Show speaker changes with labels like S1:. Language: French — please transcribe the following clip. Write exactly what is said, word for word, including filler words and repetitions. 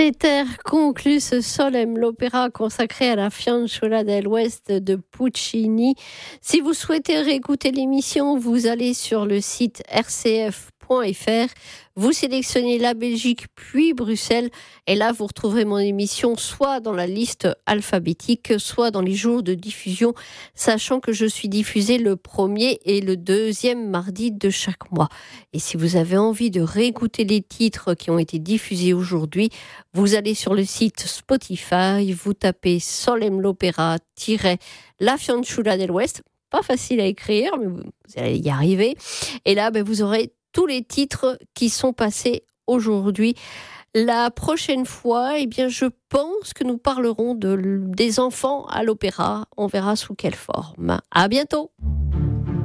S1: C'était conclu ce Solem, l'opéra consacré à la Fianciola del West de Puccini. Si vous souhaitez réécouter l'émission, vous allez sur le site r c f point f r, vous sélectionnez la Belgique puis Bruxelles et là vous retrouverez mon émission soit dans la liste alphabétique, soit dans les jours de diffusion, sachant que je suis diffusée le premier et le deuxième mardi de chaque mois. Et si vous avez envie de réécouter les titres qui ont été diffusés aujourd'hui, vous allez sur le site Spotify, vous tapez Solem l'opéra La Fianciola del West, pas facile à écrire, mais vous allez y arriver. Et là, ben, vous aurez tous les titres qui sont passés aujourd'hui. La prochaine fois, eh bien, je pense que nous parlerons de, des enfants à l'opéra. On verra sous quelle forme. À bientôt.